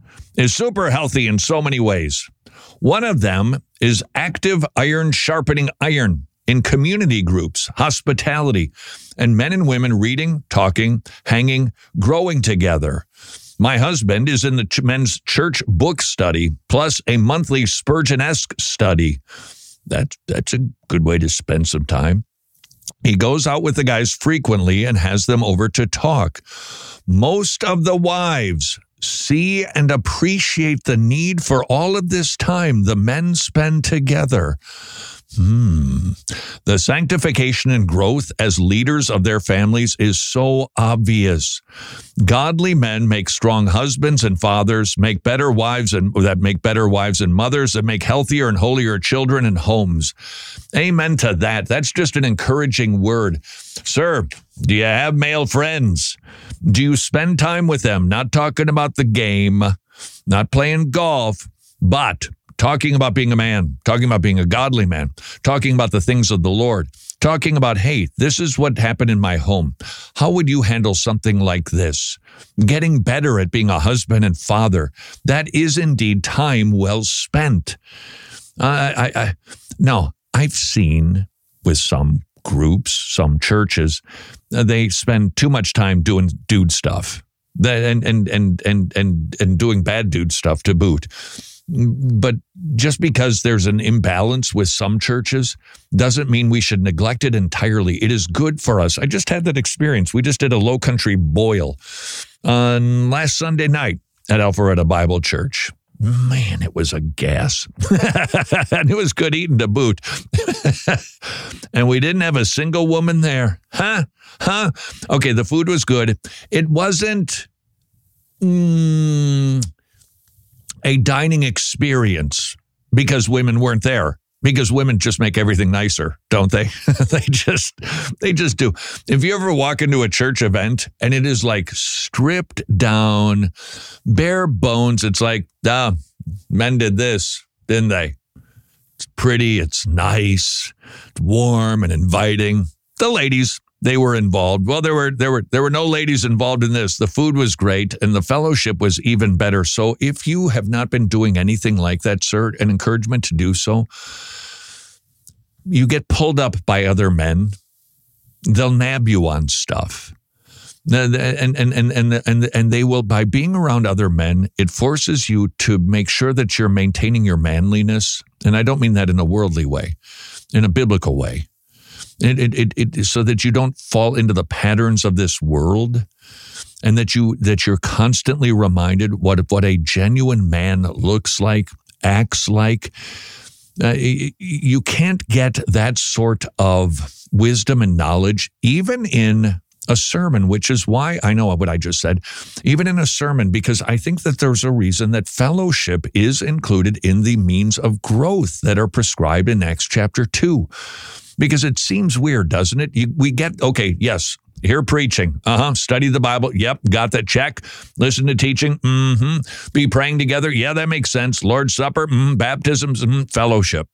is super healthy in so many ways. One of them is active iron sharpening iron in community groups, hospitality, and men and women reading, talking, hanging, growing together. My husband is in the men's church book study, plus a monthly Spurgeon-esque study. That's a good way to spend some time. He goes out with the guys frequently and has them over to talk. Most of the wives see and appreciate the need for all of this time the men spend together. The sanctification and growth as leaders of their families is so obvious. Godly men make strong husbands and fathers, make better wives and mothers, that make healthier and holier children and homes. Amen to that. That's just an encouraging word. Sir, do you have male friends? Do you spend time with them? Not talking about the game, not playing golf, but talking about being a man, talking about being a godly man, talking about the things of the Lord, talking about, hey, this is what happened in my home. How would you handle something like this? Getting better at being a husband and father. That is indeed time well spent. Now, I've seen with some groups, some churches, they spend too much time doing dude stuff and doing bad dude stuff to boot. But just because there's an imbalance with some churches doesn't mean we should neglect it entirely. It is good for us. I just had that experience. We just did a Low Country boil on last Sunday night at Alpharetta Bible Church. Man, it was a gas. And it was good eating to boot. And we didn't have a single woman there. Huh? Okay, the food was good. It wasn't a dining experience because women weren't there. Because women just make everything nicer, don't they? They just do. If you ever walk into a church event and it is like stripped down, bare bones, it's like, men did this, didn't they? It's pretty, it's nice, it's warm and inviting. The ladies, they were involved. Well, there were no ladies involved in this. The food was great and the fellowship was even better. So if you have not been doing anything like that, sir, an encouragement to do so. You get pulled up by other men. They'll nab you on stuff. And they will, by being around other men, it forces you to make sure that you're maintaining your manliness. And I don't mean that in a worldly way, in a biblical way. It so that you don't fall into the patterns of this world, and that you're constantly reminded what a genuine man looks like, acts like. You can't get that sort of wisdom and knowledge even in a sermon, which is why I know what I just said, even in a sermon, because I think that there's a reason that fellowship is included in the means of growth that are prescribed in Acts chapter 2. Because it seems weird, doesn't it? We get, okay, yes, hear preaching. Study the Bible. Yep, got that check. Listen to teaching. Be praying together. Yeah, that makes sense. Lord's Supper. Baptisms. Fellowship.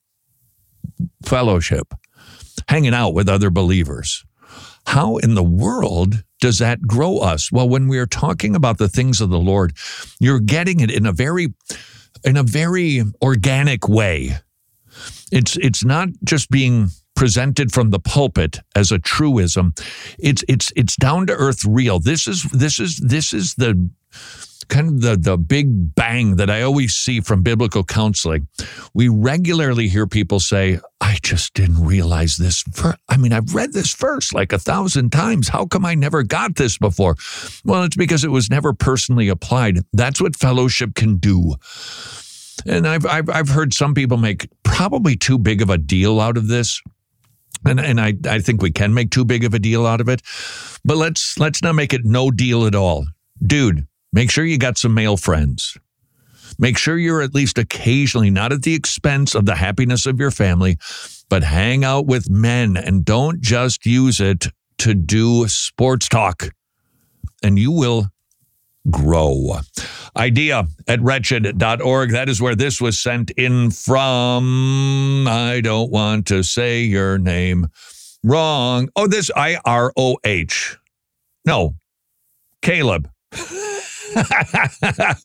Hanging out with other believers. How in the world does that grow us? Well, when we are talking about the things of the Lord, you're getting it in a very organic way. It's not just being presented from the pulpit as a truism. It's down to earth real. This is the kind of the big bang that I always see from biblical counseling. We regularly hear people say, I just didn't realize this. I've read this verse like 1,000 times. How come I never got this before? Well, it's because it was never personally applied. That's what fellowship can do. And I've heard some people make probably too big of a deal out of this. And I think we can make too big of a deal out of it. But let's not make it no deal at all. Dude, make sure you got some male friends. Make sure you're at least occasionally, not at the expense of the happiness of your family, but hang out with men and don't just use it to do sports talk. And you will grow. idea@wretched.org. That is where this was sent in from. I don't want to say your name wrong. Oh, this IROH. No, Caleb.